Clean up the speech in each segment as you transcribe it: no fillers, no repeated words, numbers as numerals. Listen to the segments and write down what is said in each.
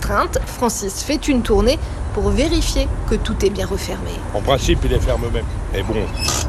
contrainte, Francis fait une tournée pour vérifier que tout est bien refermé. En principe, il est fermé même. Mais bon,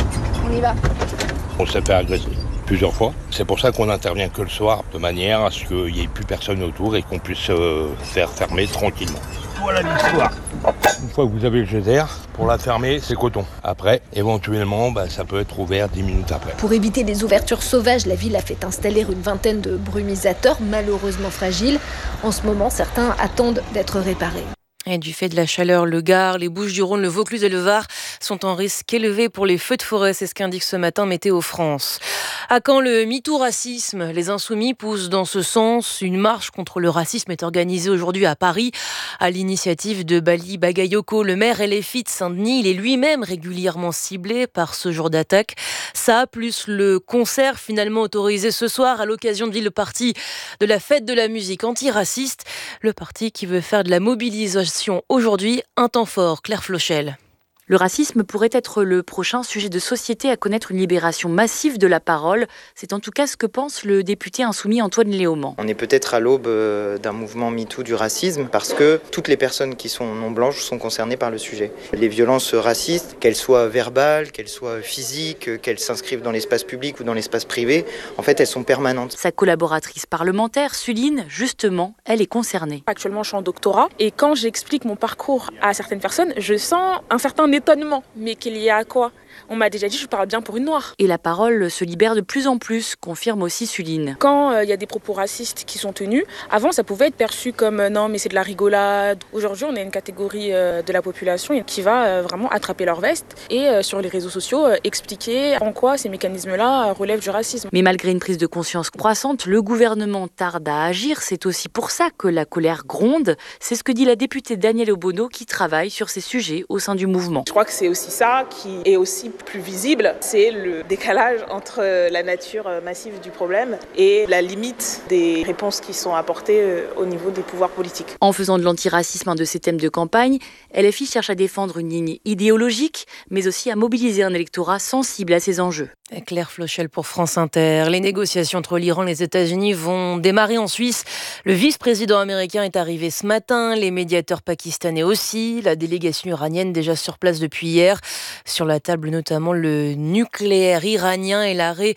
On y va. on s'est fait agresser plusieurs fois. C'est pour ça qu'on intervient que le soir, de manière à ce qu'il n'y ait plus personne autour et qu'on puisse faire fermer tranquillement. Voilà l'histoire. Une fois que vous avez le geyser, pour la fermer, c'est coton. Après, éventuellement, ça peut être ouvert 10 minutes après. Pour éviter les ouvertures sauvages, la ville a fait installer une vingtaine de brumisateurs, malheureusement fragiles. En ce moment, certains attendent d'être réparés. Et du fait de la chaleur, le Gard, les Bouches-du-Rhône, le Vaucluse et le Var sont en risque élevé pour les feux de forêt. C'est ce qu'indique ce matin Météo France. À quand le MeToo racisme? Les Insoumis poussent dans ce sens. Une marche contre le racisme est organisée aujourd'hui à Paris à l'initiative de Bali Bagayoko, le maire LFI de Saint-Denis. Il est lui-même régulièrement ciblé par ce genre d'attaque. Ça, plus le concert finalement autorisé ce soir à l'occasion de le parti de la fête de la musique antiraciste. Le parti qui veut faire de la mobilisation aujourd'hui, un temps fort. Claire Flochel. Le racisme pourrait être le prochain sujet de société à connaître une libération massive de la parole. C'est en tout cas ce que pense le député insoumis Antoine Léaumont. On est peut-être à l'aube d'un mouvement MeToo du racisme parce que toutes les personnes qui sont non blanches sont concernées par le sujet. Les violences racistes, qu'elles soient verbales, qu'elles soient physiques, qu'elles s'inscrivent dans l'espace public ou dans l'espace privé, en fait elles sont permanentes. Sa collaboratrice parlementaire, Suline, justement, elle est concernée. Actuellement je suis en doctorat et quand j'explique mon parcours à certaines personnes, je sens un certain étonnement. Mais qu'il y a quoi? On m'a déjà dit que je parle bien pour une noire. Et la parole se libère de plus en plus, confirme aussi Suline. Quand il y a des propos racistes qui sont tenus, avant ça pouvait être perçu comme non mais c'est de la rigolade. Aujourd'hui on a une catégorie de la population qui va vraiment attraper leur veste et sur les réseaux sociaux expliquer en quoi ces mécanismes-là relèvent du racisme. Mais malgré une prise de conscience croissante, le gouvernement tarde à agir. C'est aussi pour ça que la colère gronde. C'est ce que dit la députée Danielle Obono qui travaille sur ces sujets au sein du mouvement. Je crois que c'est aussi ça qui est aussi plus visible, c'est le décalage entre la nature massive du problème et la limite des réponses qui sont apportées au niveau des pouvoirs politiques. En faisant de l'antiracisme un de ses thèmes de campagne, LFI cherche à défendre une ligne idéologique, mais aussi à mobiliser un électorat sensible à ces enjeux. Claire Flochel pour France Inter. Les négociations entre l'Iran et les États-Unis vont démarrer en Suisse. Le vice-président américain est arrivé ce matin, les médiateurs pakistanais aussi, la délégation iranienne déjà sur place depuis hier. Sur la table notamment le nucléaire iranien et l'arrêt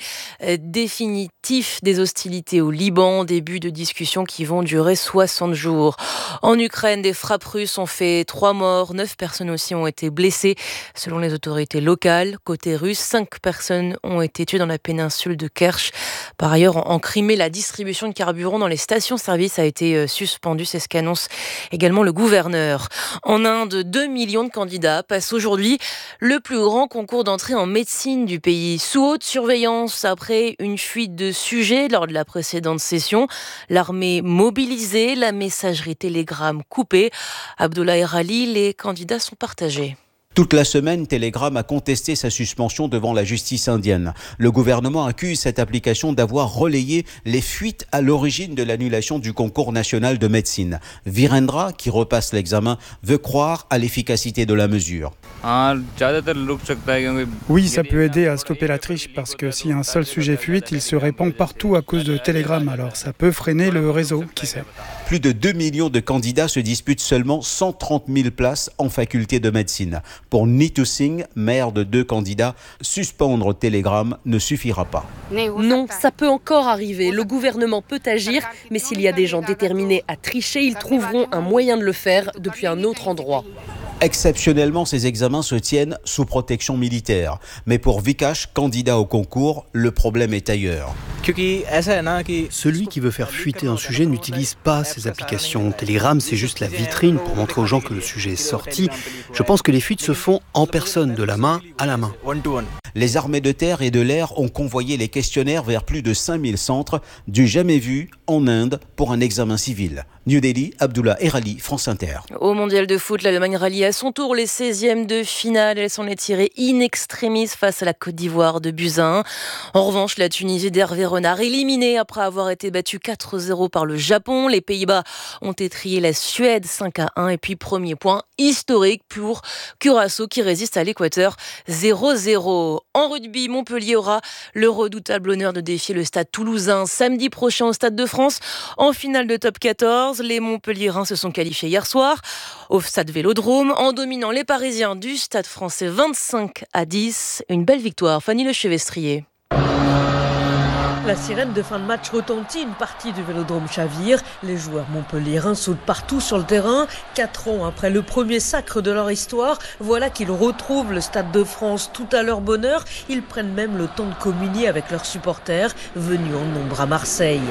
définitif des hostilités au Liban. Début de discussions qui vont durer 60 jours. En Ukraine, des frappes russes ont fait 3 morts, 9 personnes aussi ont été blessées. Selon les autorités locales, côté russe, 5 personnes ont été tués dans la péninsule de Kerch. Par ailleurs, en Crimée, la distribution de carburant dans les stations-service a été suspendue. C'est ce qu'annonce également le gouverneur. En Inde, 2 millions de candidats passent aujourd'hui le plus grand concours d'entrée en médecine du pays. Sous haute surveillance, après une fuite de sujets lors de la précédente session, l'armée mobilisée, la messagerie Telegram coupée. Abdullah Erali, les candidats sont partagés. Toute la semaine, Telegram a contesté sa suspension devant la justice indienne. Le gouvernement accuse cette application d'avoir relayé les fuites à l'origine de l'annulation du concours national de médecine. Virendra, qui repasse l'examen, veut croire à l'efficacité de la mesure. Oui, ça peut aider à stopper la triche parce que si un seul sujet fuite, il se répand partout à cause de Telegram. Alors ça peut freiner le réseau, qui sait. Plus de 2 millions de candidats se disputent seulement 130 000 places en faculté de médecine. Pour Neetu Singh, maire de 2 candidats, suspendre Telegram ne suffira pas. Non, ça peut encore arriver. Le gouvernement peut agir, mais s'il y a des gens déterminés à tricher, ils trouveront un moyen de le faire depuis un autre endroit. Exceptionnellement, ces examens se tiennent sous protection militaire. Mais pour Vikash, candidat au concours, le problème est ailleurs. Celui qui veut faire fuiter un sujet n'utilise pas ces applications. Telegram, c'est juste la vitrine pour montrer aux gens que le sujet est sorti. Je pense que les fuites se font en personne, de la main à la main. Les armées de terre et de l'air ont convoyé les questionnaires vers plus de 5000 centres, du jamais vu en Inde pour un examen civil. New Delhi, Abdullah Erali, France Inter. Au mondial de foot, l'Allemagne rallie à son tour les 16e de finale. Elle s'en est tirée in extremis face à la Côte d'Ivoire de buts à 1. En revanche, la Tunisie d'Hervé Renard éliminée après avoir été battue 4-0 par le Japon. Les Pays-Bas ont étrié la Suède 5-1. Et puis premier point historique pour Curaçao qui résiste à l'Équateur 0-0. En rugby, Montpellier aura le redoutable honneur de défier le Stade toulousain samedi prochain au Stade de France en finale de top 14. Les Montpelliérains se sont qualifiés hier soir au Stade Vélodrome en dominant les Parisiens du Stade français 25-10. Une belle victoire. Fanny Lechevestrier. La sirène de fin de match retentit, une partie du Vélodrome chavire. Les joueurs montpelliérains sautent partout sur le terrain. 4 ans après le premier sacre de leur histoire, voilà qu'ils retrouvent le Stade de France tout à leur bonheur. Ils prennent même le temps de communier avec leurs supporters, venus en nombre à Marseille.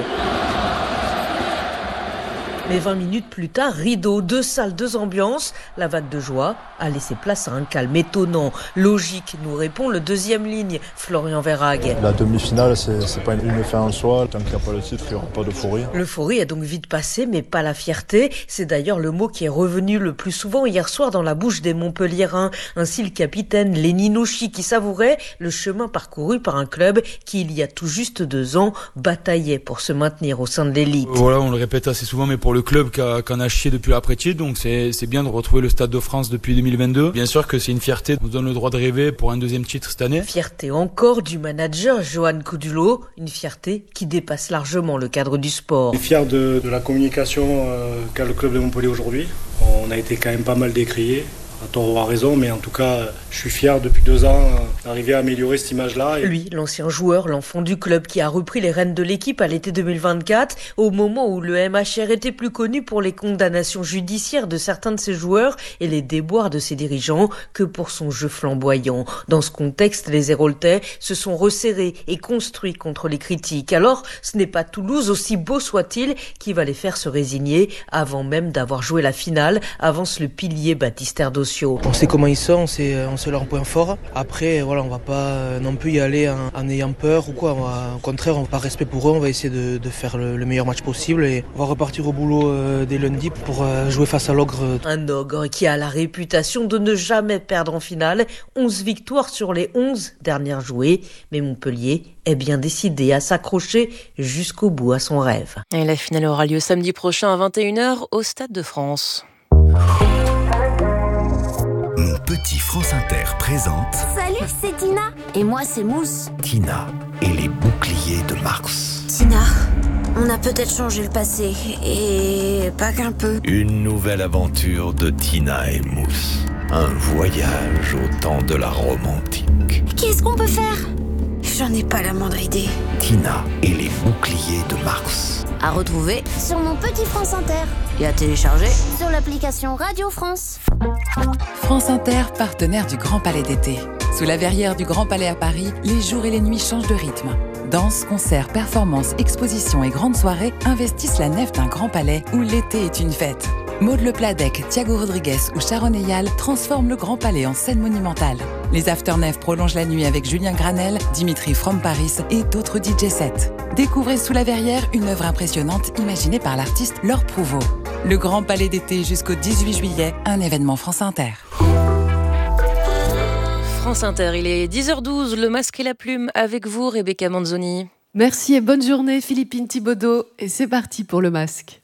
Mais 20 minutes plus tard, rideau, 2 salles, 2 ambiances. La vague de joie a laissé place à un calme étonnant. Logique, nous répond le deuxième ligne, Florian Verhaeghe. La demi-finale, c'est pas une fin en soi. Tant qu'il n'y a pas le titre, il n'y aura pas d'euphorie. L'euphorie est donc vite passée, mais pas la fierté. C'est d'ailleurs le mot qui est revenu le plus souvent hier soir dans la bouche des Montpelliérains. Ainsi le capitaine Lenny Nouchi qui savourait le chemin parcouru par un club qui, il y a tout juste 2 ans, bataillait pour se maintenir au sein de l'élite. Voilà, on le répète assez souvent, mais pour le club qui en a chié depuis l'après-titre, donc c'est bien de retrouver le Stade de France depuis 2022. Bien sûr que c'est une fierté, on se donne le droit de rêver pour un deuxième titre cette année. Fierté encore du manager Johan Coudulo, une fierté qui dépasse largement le cadre du sport. Je suis fier de la communication qu'a le club de Montpellier aujourd'hui. On a été quand même pas mal décriés, à tort ou à raison, mais en tout cas, je suis fier depuis 2 ans d'arriver à améliorer cette image-là. Lui, l'ancien joueur, l'enfant du club qui a repris les rênes de l'équipe à l'été 2024, au moment où le MHR était plus connu pour les condamnations judiciaires de certains de ses joueurs et les déboires de ses dirigeants que pour son jeu flamboyant. Dans ce contexte, les Héroltais se sont resserrés et construits contre les critiques. Alors, ce n'est pas Toulouse, aussi beau soit-il, qui va les faire se résigner avant même d'avoir joué la finale, avance le pilier Baptiste Erdosio. On sait comment ils sont, on sait leur point fort. Après, voilà, on va pas non plus y aller en ayant peur ou quoi. Au contraire, on va par respect pour eux, on va essayer de faire le meilleur match possible et on va repartir au boulot dès lundi pour jouer face à l'ogre. Un ogre qui a la réputation de ne jamais perdre en finale. 11 victoires sur les 11 dernières jouées. Mais Montpellier est bien décidé à s'accrocher jusqu'au bout à son rêve. Et la finale aura lieu samedi prochain à 21h au Stade de France. Mon petit France Inter présente... Salut, c'est Tina. Et moi, c'est Mousse. Tina et les boucliers de Mars. Tina, on a peut-être changé le passé, et pas qu'un peu. Une nouvelle aventure de Tina et Mousse. Un voyage au temps de la Rome antique. Qu'est-ce qu'on peut faire ? J'en ai pas la moindre idée. Tina et les boucliers de Mars. À retrouver sur mon petit France Inter. Et à télécharger sur l'application Radio France. France Inter, partenaire du Grand Palais d'été. Sous la verrière du Grand Palais à Paris, les jours et les nuits changent de rythme. Danse, concerts, performances, expositions et grandes soirées investissent la nef d'un Grand Palais où l'été est une fête. Maud Le Pladec, Thiago Rodriguez ou Sharon Eyal transforment le Grand Palais en scène monumentale. Les Afternef prolongent la nuit avec Julien Granel, Dimitri From Paris et d'autres DJ sets. Découvrez Sous la verrière une œuvre impressionnante imaginée par l'artiste Laure Prouveau. Le Grand Palais d'été jusqu'au 18 juillet, un événement France Inter. France Inter, il est 10h12, le masque et la plume avec vous, Rebecca Manzoni. Merci et bonne journée Philippine Thibaudeau. Et c'est parti pour le masque.